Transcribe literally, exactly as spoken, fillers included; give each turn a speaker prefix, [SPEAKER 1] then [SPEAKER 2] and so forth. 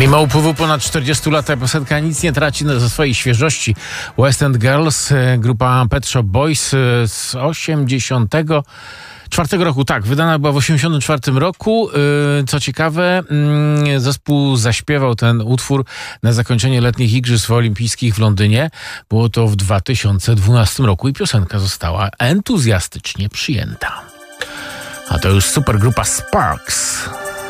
[SPEAKER 1] Mimo upływu ponad czterdziestu lat ta piosenka nic nie traci ze swojej świeżości. West End Girls, grupa Pet Shop Boys z osiemdziesiątego czwartego roku, tak, wydana była w osiemdziesiątym czwartym roku. Co ciekawe, zespół zaśpiewał ten utwór na zakończenie letnich Igrzysk Olimpijskich w Londynie. Było to w dwa tysiące dwunastym roku i piosenka została entuzjastycznie przyjęta. A to już supergrupa Sparks.